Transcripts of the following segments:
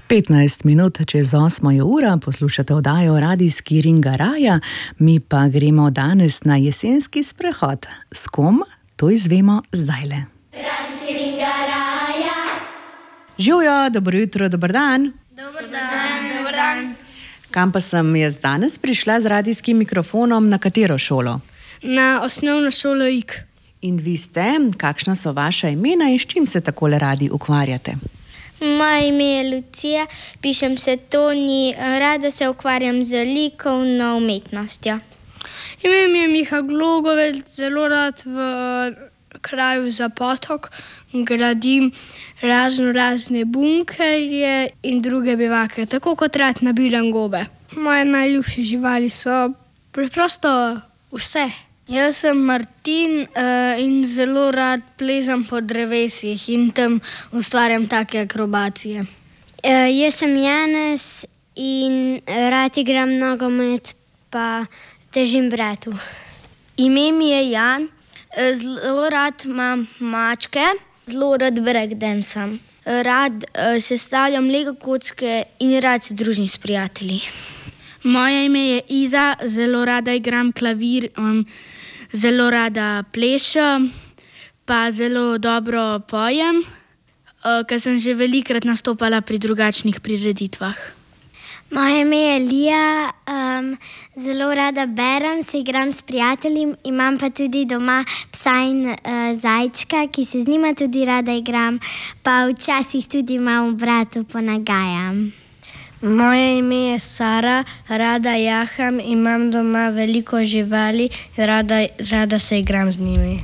15 minut čez 8 ura poslušate oddajo Radijski Ringaraja, mi pa gremo danes na jesenski sprehod. S kom? To izvemo zdajle. Radijski Ringaraja. Živjo, dobro jutro, dober dan. Dober dan. Kam pa sem jaz danes prišla z radijskim mikrofonom, na katero šolo? Na osnovno šolo IK. In vi ste, kakšna so vaša imena in s čim se takole radi ukvarjate? Moje ime je Lucija, pišem se Toni, rada se ukvarjam z likovno umetnostjo. Ime mi je Miha Glogovec, zelo rad v kraju Zapotok gradim razne bunkerje in druge bivake, tako kot rad nabiram gobe. Moje najljubše živali so preprosto vse. Jaz sem Martin in zelo rad plezam po drevesih in tam ustvarjam take akrobacije. Jaz sem Janez in rad igram nogomet pa težim bratu. Ime mi je Jan, zelo rad imam mačke, zelo rad breakdancam. Rad sestavljam Lego kocke in rad se družim s prijatelji. Moje ime je Iza, zelo rada igram klavir, zelo rada plešem, pa zelo dobro pojem, ker sem že velikokrat nastopala pri drugačnih prireditvah. Moje ime je Lija, zelo rada berem, se igram s prijatelji, imam pa tudi doma psa in zajčka, ki se z njima tudi rada igram, pa včasih tudi malo bratu ponagajam. Moje ime je Sara, rada jaham, imam doma veliko živali, rada se igram z njimi.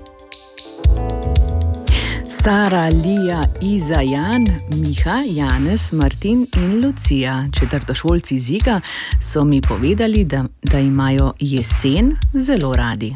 Sara, Lija, Iza, Jan, Miha, Janez, Martin in Lucija, četrtošolci z Iga, so mi povedali, da imajo jesen zelo radi.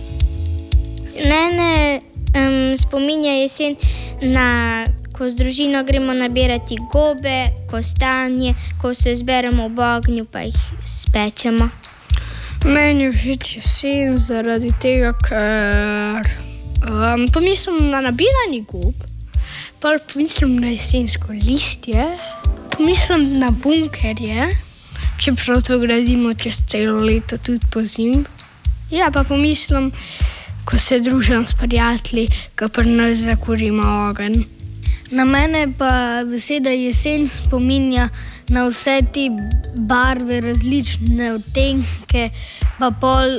Mene spominja jesen ko z družino gremo nabirati gobe, kostanje, ko se zberemo ob ognju pa jih spečemo. Meni je všeč jesen zaradi tega, ker pomislim na nabiranje gob, pa pomislim na jesensko listje, pomislim na bunkerje, čeprav to gradimo čez celo leto, tudi pozimi. Ja, pa pomislim, ko se družim s prijatelji, ko pri nas zakurimo ogenj. Na mene pa beseda jesen spominja na vse te barve, različne odtenke, pa pol,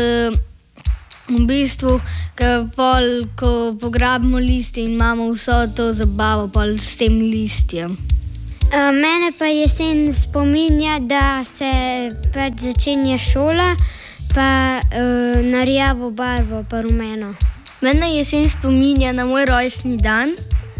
ko pograbimo listje in imamo vso to zabavo pol s tem listjem. Mene pa jesen spominja, da se začenja šola, pa na rjavo barvo, pa rumeno. Mene jesen spominja na moj rojstni dan,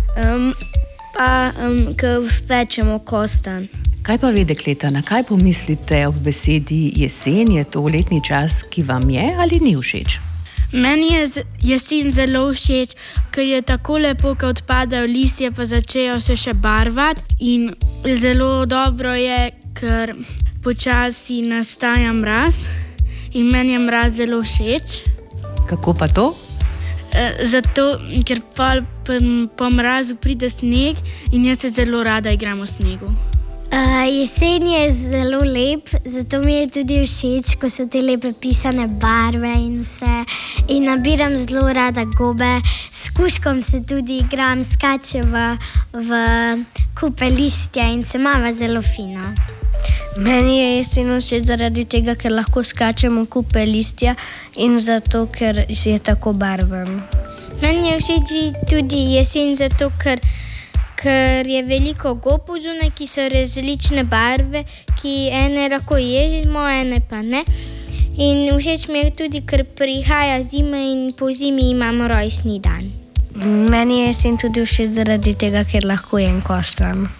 pa ko pečemo kostanj. Kaj pa vi, dekleta, na kaj pomislite ob besedi jesen? Je to letni čas, ki vam je ali ni všeč? Meni je jesen zelo všeč, ker je tako lepo, ko odpadajo listje, pa začejo se še barvati. In zelo dobro je, ker počasi nastaja mraz in meni je mraz zelo všeč. Kako pa to? Zato, ker po mrazu pride sneg in jaz se zelo rada igram v snegu. Jesen je zelo lep, zato mi je tudi všeč, ko so te lepe pisane barve in vse. In nabiram zelo rada gobe, s kužkom se tudi igram, skačem v kupe listja in se imava zelo fino. Meni je jesen všeč zaradi tega, ker lahko skačemo kupe listja in zato, ker je tako barven. Meni je všeč tudi jesen zato, ker je veliko gob zunaj, ki so različne barve, ki ene lahko jedemo, ene pa ne. In všeč mi je tudi, ker prihaja zima in po zimi imamo rojstni dan. Meni je jesen tudi všeč zaradi tega, ker lahko jem kostanj.